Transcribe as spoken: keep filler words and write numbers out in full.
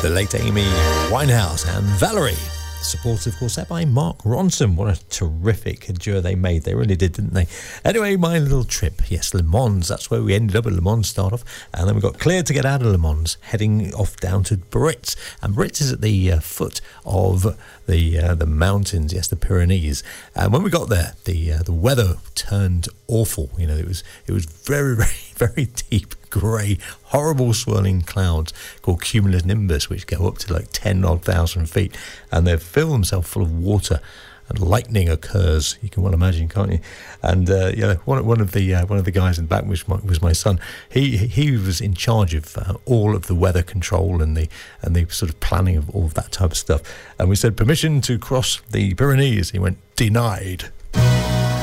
the late Amy Winehouse and Valerie. Supported, of course, that by Mark Ronson. What a terrific duo they made. They really did, didn't they? Anyway, my little trip. Yes, Le Mans. That's where we ended up at Le Mans start off. And then we got cleared to get out of Le Mans, heading off down to Brits. And Brits is at the uh, foot of the uh, the mountains, yes, the Pyrenees. And when we got there, the uh, the weather turned awful. You know, it was it was very, very, very deep, grey, horrible swirling clouds called cumulonimbus, which go up to like ten odd thousand feet, and they fill themselves full of water. And lightning occurs. You can well imagine, can't you? And uh, you know, one one of the uh, one of the guys in the back was my, was my son. He he was in charge of uh, all of the weather control and the and the sort of planning of all of that type of stuff. And we said permission to cross the Pyrenees. He went denied.